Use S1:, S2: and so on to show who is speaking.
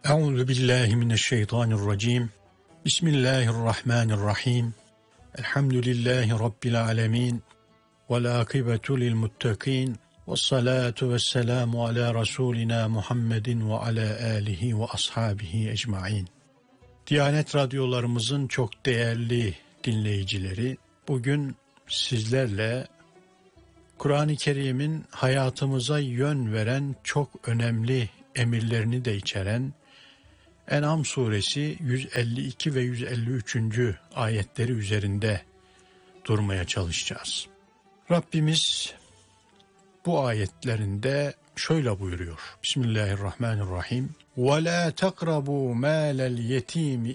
S1: Euzu billahi mineşşeytanirracim. Bismillahirrahmanirrahim. Elhamdülillahi rabbil alamin. Vel akibetu lil muttaqin. Ves salatu vesselamu ala rasulina Muhammedin ve ala alihi ve ashabihi ecmaîn. Diyanet radyolarımızın çok değerli dinleyicileri, bugün sizlerle Kur'an-ı Kerim'in hayatımıza yön veren çok önemli emirlerini de içeren En'am suresi 152 ve 153. ayetleri üzerinde durmaya çalışacağız. Rabbimiz bu ayetlerinde şöyle buyuruyor. Bismillahirrahmanirrahim. وَلَا تَقْرَبُوا مَالَ الْيَتِيمِ